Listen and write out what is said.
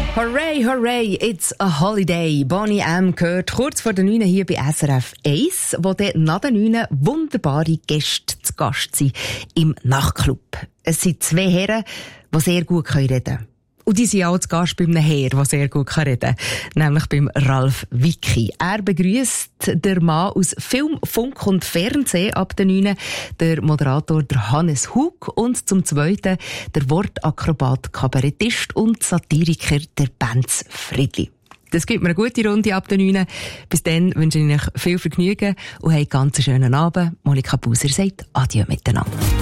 Hooray, hooray, it's a holiday. Boney M. gehört kurz vor der 9 hier bei SRF 1, wo dann nach der 9 wunderbare Gäste zu Gast sind im Nachtclub. Es sind 2 Herren, die sehr gut reden können. Und die sind auch zu Gast bei einem Herr, der sehr gut reden kann. Nämlich beim Ralf Wicki. Er begrüßt der Mann aus Film, Funk und Fernsehen ab der 9, der Moderator der Hannes Hug und zum Zweiten der Wortakrobat, Kabarettist und Satiriker der Benz Friedli. Das gibt mir eine gute Runde ab der 9. Bis dann wünsche ich euch viel Vergnügen und habt einen ganz schönen Abend. Monika Buser sagt Adieu miteinander.